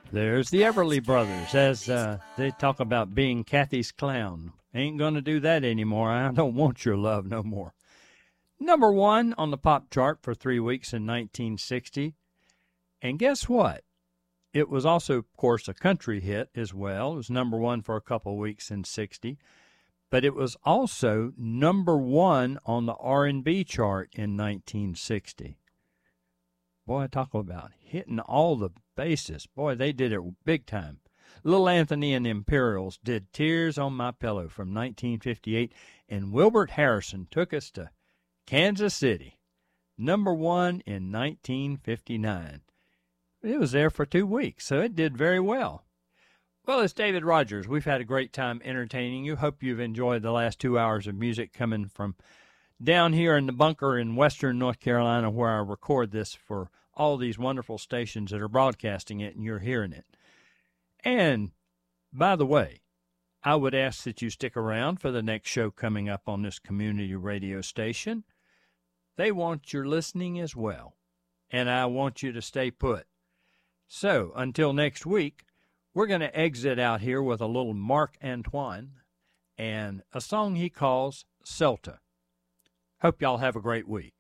There's the Everly Brothers as they talk about being Kathy's clown. Ain't gonna do that anymore. I don't want your love no more. Number one on the pop chart for 3 weeks in 1960. And guess what? It was also, of course, a country hit as well. It was number one for a couple of weeks in 60. But it was also number one on the R&B chart in 1960. Boy, talk about hitting all the bases. Boy, they did it big time. Little Anthony and the Imperials did Tears on My Pillow from 1958, and Wilbert Harrison took us to Kansas City, number one in 1959. It was there for 2 weeks, so it did very well. Well, it's David Rogers. We've had a great time entertaining you. Hope you've enjoyed the last 2 hours of music coming from down here in the bunker in western North Carolina, where I record this for all these wonderful stations that are broadcasting it, and you're hearing it. And, by the way, I would ask that you stick around for the next show coming up on this community radio station. They want your listening as well, and I want you to stay put. So, until next week, we're going to exit out here with a little Marc Antoine and a song he calls Celta. Hope y'all have a great week.